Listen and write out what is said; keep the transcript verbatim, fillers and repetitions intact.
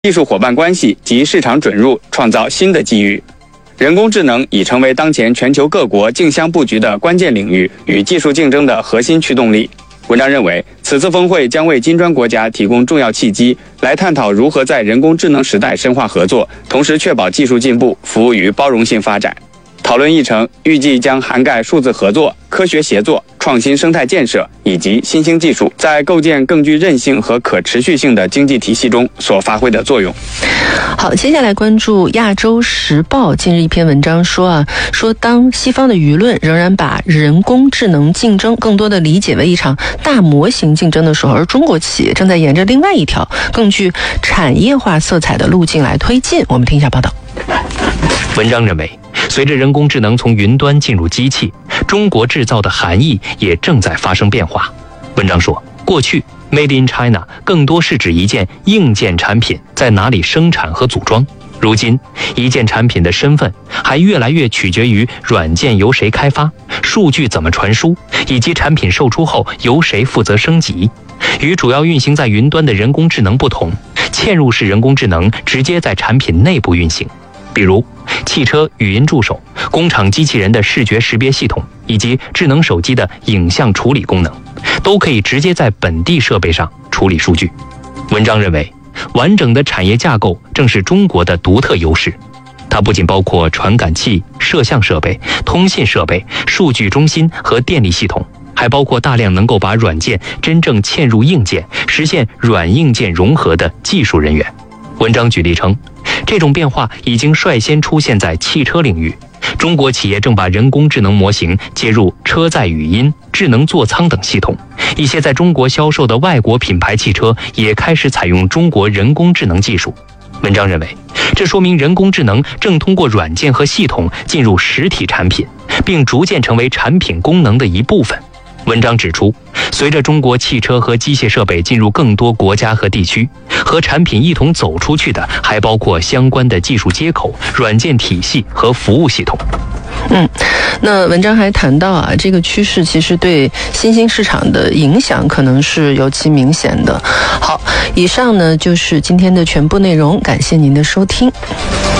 技术伙伴关系及市场准入，创造新的机遇。人工智能已成为当前全球各国竞相布局的关键领域与技术竞争的核心驱动力。文章认为，此次峰会将为金砖国家提供重要契机，来探讨如何在人工智能时代深化合作，同时确保技术进步服务于包容性发展。讨论议程预计将涵盖数字合作、科学协作、创新生态建设以及新兴技术在构建更具韧性和可持续性的经济体系中所发挥的作用。 好，接下来关注亚洲时报近日一篇文章说啊，说当西方的舆论仍然把人工智能竞争更多的理解为一场大模型竞争的时候，而中国企业正在沿着另外一条更具产业化色彩的路径来推进。我们听一下报道。 文章认为，随着人工智能从云端进入机器，中国制造的含义也正在发生变化。文章说，过去 Made in China 更多是指一件硬件产品在哪里生产和组装，如今一件产品的身份还越来越取决于软件由谁开发，数据怎么传输，以及产品售出后由谁负责升级。与主要运行在云端的人工智能不同，嵌入式人工智能直接在产品内部运行，比如汽车语音助手、工厂机器人的视觉识别系统以及智能手机的影像处理功能，都可以直接在本地设备上处理数据。文章认为，完整的产业架构正是中国的独特优势。它不仅包括传感器、摄像设备、通信设备、数据中心和电力系统，还包括大量能够把软件真正嵌入硬件，实现软硬件融合的技术人员。文章举例称，这种变化已经率先出现在汽车领域，中国企业正把人工智能模型接入车载语音、智能座舱等系统，一些在中国销售的外国品牌汽车也开始采用中国人工智能技术。文章认为，这说明人工智能正通过软件和系统进入实体产品，并逐渐成为产品功能的一部分。文章指出，随着中国汽车和机械设备进入更多国家和地区，和产品一同走出去的还包括相关的技术接口、软件体系和服务系统。 嗯，那文章还谈到啊，这个趋势其实对新兴市场的影响可能是尤其明显的。好，以上呢就是今天的全部内容，感谢您的收听。